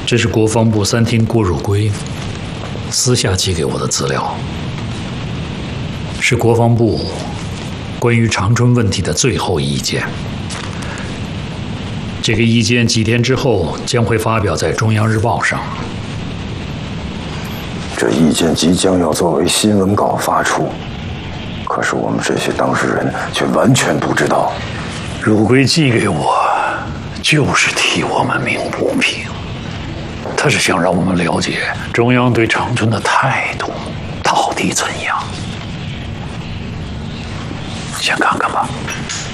这是国防部3厅郭汝瑰私下寄给我的资料，是国防部关于长春问题的最后意见。这个意见几天之后将会发表在《中央日报》上。 这意见即将要作为新闻稿发出，可是我们这些当事人却完全不知道。 汝瑰寄给我，就是替我们鸣不平。他是想让我们了解中央对长春的态度到底怎样。先看看吧。